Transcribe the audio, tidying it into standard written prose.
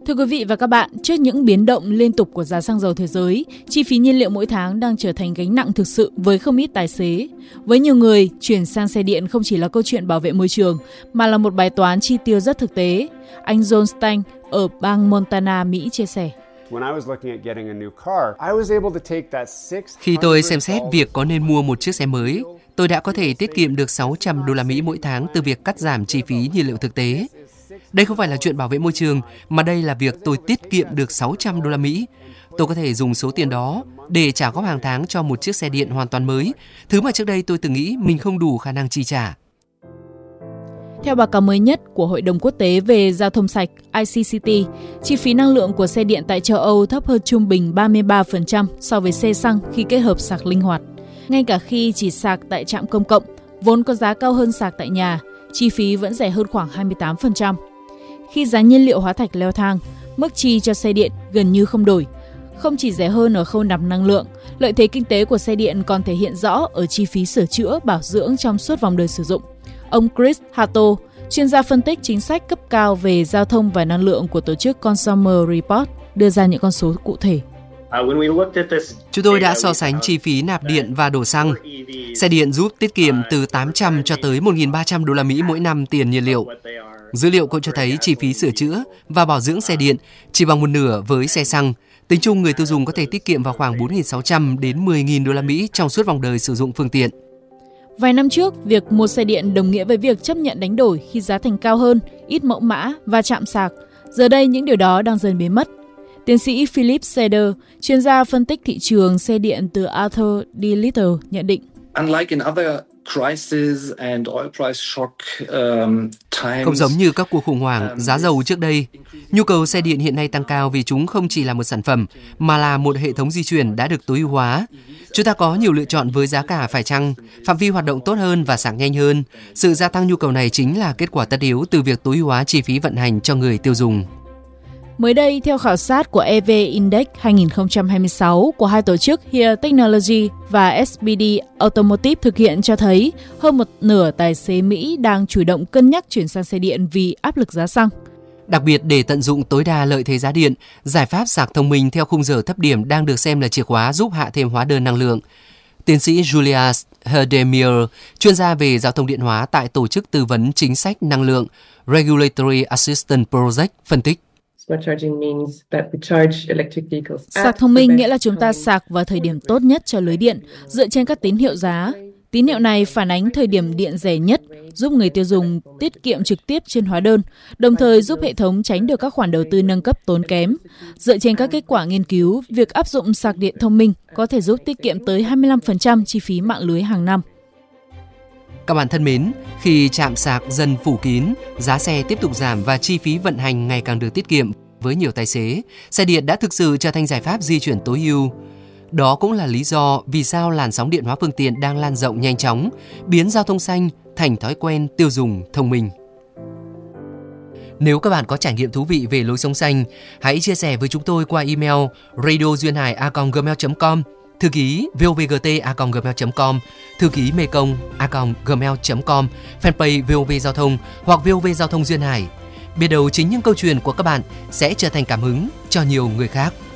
Thưa quý vị và các bạn, trước những biến động liên tục của giá xăng dầu thế giới, chi phí nhiên liệu mỗi tháng đang trở thành gánh nặng thực sự với không ít tài xế. Với nhiều người, chuyển sang xe điện không chỉ là câu chuyện bảo vệ môi trường, mà là một bài toán chi tiêu rất thực tế. Anh John Stang ở bang Montana, Mỹ chia sẻ. Khi tôi xem xét việc có nên mua một chiếc xe mới, tôi đã có thể tiết kiệm được $600 mỗi tháng từ việc cắt giảm chi phí nhiên liệu thực tế. Đây không phải là chuyện bảo vệ môi trường, mà đây là việc tôi tiết kiệm được $600. Tôi có thể dùng số tiền đó để trả góp hàng tháng cho một chiếc xe điện hoàn toàn mới, thứ mà trước đây tôi từng nghĩ mình không đủ khả năng chi trả. Theo báo cáo mới nhất của Hội đồng Quốc tế về Giao thông sạch ICCT, chi phí năng lượng của xe điện tại châu Âu thấp hơn trung bình 33% so với xe xăng khi kết hợp sạc linh hoạt. Ngay cả khi chỉ sạc tại trạm công cộng, vốn có giá cao hơn sạc tại nhà, chi phí vẫn rẻ hơn khoảng 28%. Khi giá nhiên liệu hóa thạch leo thang, mức chi cho xe điện gần như không đổi. Không chỉ rẻ hơn ở khâu nạp năng lượng, lợi thế kinh tế của xe điện còn thể hiện rõ ở chi phí sửa chữa, bảo dưỡng trong suốt vòng đời sử dụng. Ông Chris Hato, chuyên gia phân tích chính sách cấp cao về giao thông và năng lượng của tổ chức Consumer Report, đưa ra những con số cụ thể. Chúng tôi đã so sánh chi phí nạp điện và đổ xăng. Xe điện giúp tiết kiệm từ $800 cho tới $1.300 mỗi năm tiền nhiên liệu. Dữ liệu cũng cho thấy chi phí sửa chữa và bảo dưỡng xe điện chỉ bằng một nửa với xe xăng. Tính chung, người tiêu dùng có thể tiết kiệm vào khoảng $4.600 đến $10.000 trong suốt vòng đời sử dụng phương tiện. Vài năm trước, việc mua xe điện đồng nghĩa với việc chấp nhận đánh đổi khi giá thành cao hơn, ít mẫu mã và chạm sạc. Giờ đây, những điều đó đang dần biến mất. Tiến sĩ Philip Seder, chuyên gia phân tích thị trường xe điện từ Arthur D. Little, nhận định. Không giống như các cuộc khủng hoảng giá dầu trước đây, nhu cầu xe điện hiện nay tăng cao vì chúng không chỉ là một sản phẩm, mà là một hệ thống di chuyển đã được tối ưu hóa. Chúng ta có nhiều lựa chọn với giá cả phải chăng, phạm vi hoạt động tốt hơn và sạc nhanh hơn. Sự gia tăng nhu cầu này chính là kết quả tất yếu từ việc tối ưu hóa chi phí vận hành cho người tiêu dùng. Mới đây, theo khảo sát của EV Index 2026 của hai tổ chức HERE Technology và SPD Automotive thực hiện cho thấy hơn một nửa tài xế Mỹ đang chủ động cân nhắc chuyển sang xe điện vì áp lực giá xăng. Đặc biệt, để tận dụng tối đa lợi thế giá điện, giải pháp sạc thông minh theo khung giờ thấp điểm đang được xem là chìa khóa giúp hạ thêm hóa đơn năng lượng. Tiến sĩ Julius Herdemir, chuyên gia về giao thông điện hóa tại tổ chức tư vấn chính sách năng lượng Regulatory Assistance Project, phân tích. Sạc thông minh nghĩa là chúng ta sạc vào thời điểm tốt nhất cho lưới điện, dựa trên các tín hiệu giá. Tín hiệu này phản ánh thời điểm điện rẻ nhất, giúp người tiêu dùng tiết kiệm trực tiếp trên hóa đơn, đồng thời giúp hệ thống tránh được các khoản đầu tư nâng cấp tốn kém. Dựa trên các kết quả nghiên cứu, việc áp dụng sạc điện thông minh có thể giúp tiết kiệm tới 25% chi phí mạng lưới hàng năm. Các bạn thân mến, khi trạm sạc dần phủ kín, giá xe tiếp tục giảm và chi phí vận hành ngày càng được tiết kiệm, với nhiều tài xế, xe điện đã thực sự trở thành giải pháp di chuyển tối ưu. Đó cũng là lý do vì sao làn sóng điện hóa phương tiện đang lan rộng nhanh chóng, biến giao thông xanh thành thói quen tiêu dùng thông minh. Nếu các bạn có trải nghiệm thú vị về lối sống xanh, hãy chia sẻ với chúng tôi qua email radioduyênhài@gmail.com, thư ký vovgt@gmail.com, thư ký mekong@gmail.com, fanpage VOV Giao thông hoặc VOV Giao thông Duyên Hải. Biết đâu chính những câu chuyện của các bạn sẽ trở thành cảm hứng cho nhiều người khác.